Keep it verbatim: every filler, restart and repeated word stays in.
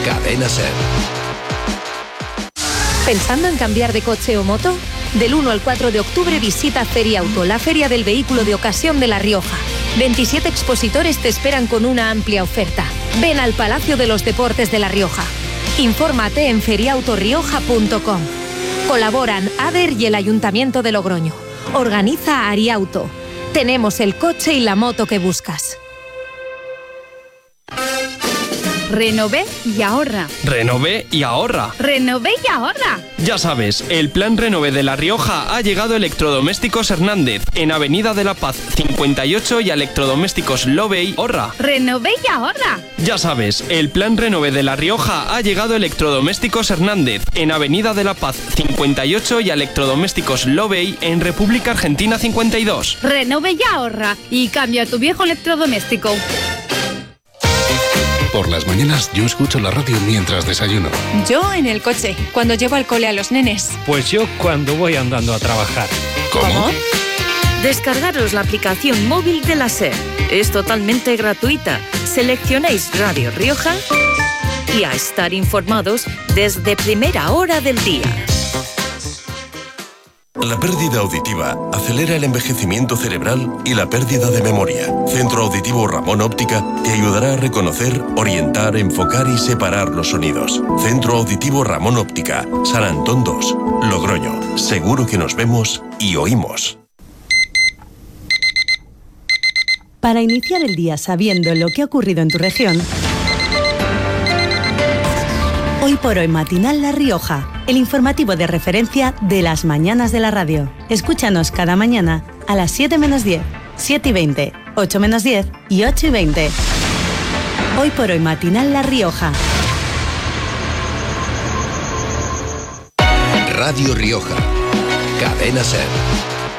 Cadena SER. ¿Pensando en cambiar de coche o moto? Del uno al cuatro de octubre visita Feriauto, la feria del vehículo de ocasión de La Rioja. veintisiete expositores te esperan con una amplia oferta. Ven al Palacio de los Deportes de La Rioja. Infórmate en feriauto rioja punto com. Colaboran ADER y el Ayuntamiento de Logroño. Organiza Ariauto. Tenemos el coche y la moto que buscas. Renové y ahorra. Renové y ahorra. Renové y ahorra. Ya sabes, el plan Renové de La Rioja ha llegado a Electrodomésticos Hernández, en Avenida de la Paz cincuenta y ocho y a Electrodomésticos Lobey Ahorra. Renové y ahorra. Ya sabes, el plan Renové de La Rioja ha llegado a Electrodomésticos Hernández, en Avenida de la Paz cincuenta y ocho y a Electrodomésticos Lobey en República Argentina cincuenta y dos. Renové y ahorra y cambia tu viejo electrodoméstico. Por las mañanas yo escucho la radio mientras desayuno. Yo en el coche, cuando llevo al cole a los nenes. Pues yo cuando voy andando a trabajar. ¿Cómo? Descargaros la aplicación móvil de la SER. Es totalmente gratuita. Seleccionéis Radio Rioja y a estar informados desde primera hora del día. La pérdida auditiva acelera el envejecimiento cerebral y la pérdida de memoria. Centro Auditivo Ramón Óptica te ayudará a reconocer, orientar, enfocar y separar los sonidos. Centro Auditivo Ramón Óptica, San Antón dos, Logroño. Seguro que nos vemos y oímos. Para iniciar el día sabiendo lo que ha ocurrido en tu región, Hoy por Hoy Matinal La Rioja, el informativo de referencia de las mañanas de la radio. Escúchanos cada mañana a las siete menos diez, siete y veinte, ocho menos diez y ocho y veinte. Hoy por Hoy Matinal La Rioja. Radio Rioja. Cadena SER.